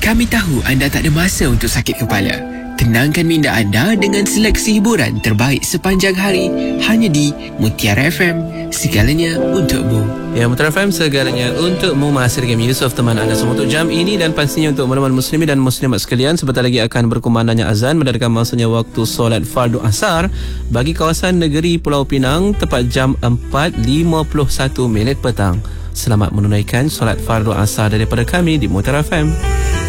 Kami tahu anda tak ada masa untuk sakit kepala. Tenangkan minda anda dengan seleksi hiburan terbaik sepanjang hari hanya di Mutiara FM. Segalanya untukmu. Ya, Mutiara FM, segalanya untukmu. Masih dengan Yusof, teman anda semua untuk jam ini, dan pastinya untuk teman-teman muslimin dan muslimat sekalian, sebentar lagi akan berkumandangnya azan mendekatkan masanya waktu solat fardu asar bagi kawasan negeri Pulau Pinang tepat jam 4.51 petang. Selamat menunaikan solat fardu asar daripada kami di Mutiara FM.